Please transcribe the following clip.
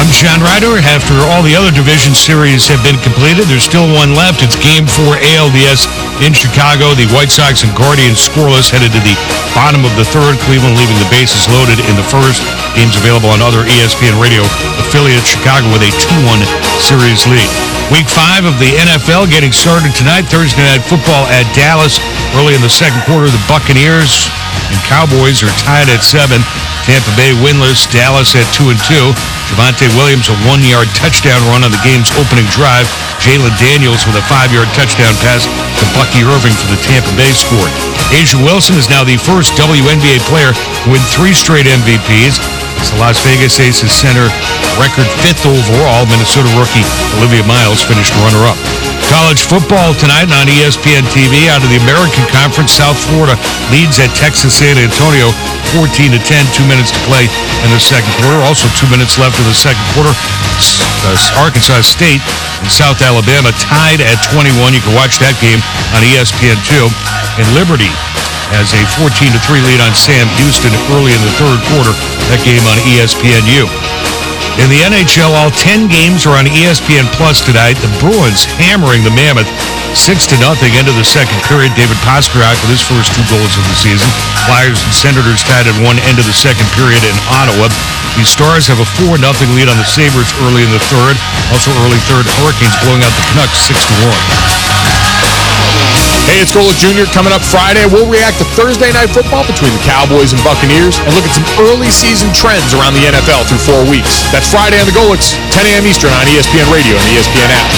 I'm John Ryder. After all the other division series have been completed, there's still one left. It's Game 4 ALDS in Chicago. The White Sox and Guardians scoreless headed to the bottom of the third. Cleveland leaving the bases loaded in the first. Games available on other ESPN radio affiliates. Chicago with a 2-1 series lead. Week 5 of the NFL getting started tonight. Thursday Night Football at Dallas. Early in the second quarter, the Buccaneers and Cowboys are tied at 7. Tampa Bay winless, Dallas at 2-2. Javonte Williams a 1-yard touchdown run on the game's opening drive. Jalen Daniels with a 5-yard touchdown pass to Bucky Irving for the Tampa Bay score. Asia Wilson is now the first WNBA player to win 3 straight MVPs. As the Las Vegas Aces center record 5th overall, Minnesota rookie Olivia Miles finished runner-up. College football tonight on ESPN TV. Out of the American Conference, South Florida leads at Texas San Antonio 14-10, 2 minutes to play in the second quarter. Also 2 minutes left in the second quarter. Arkansas State and South Alabama tied at 21. You can watch that game on ESPN2. And Liberty has a 14-3 lead on Sam Houston early in the third quarter. That game on ESPNU. In the NHL, all 10 games are on ESPN Plus tonight. The Bruins hammering the Mammoth 6-0 into the second period. David Pastrnak with his first 2 goals of the season. Flyers and Senators tied at 1 end of the second period in Ottawa. The Stars have a 4-0 lead on the Sabres early in the third. Also early third, Hurricanes blowing out the Canucks 6-1. Hey, it's Golic Jr. Coming up Friday. We'll react to Thursday Night Football between the Cowboys and Buccaneers and look at some early season trends around the NFL through 4 weeks. That's Friday on the Golics, 10 a.m. Eastern on ESPN Radio and the ESPN app.